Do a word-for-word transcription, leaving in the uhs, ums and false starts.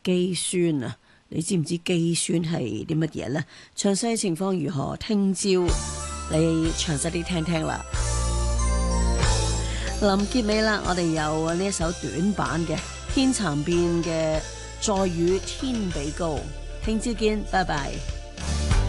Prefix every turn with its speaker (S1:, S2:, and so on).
S1: 肌酸啊，你知唔知肌酸係啲乜嘢呢？詳細情況如何？聽朝你詳細啲聽聽啦。臨結尾啦，我哋有呢一首短版嘅天蠶變嘅再與天比高，聽朝見，拜拜。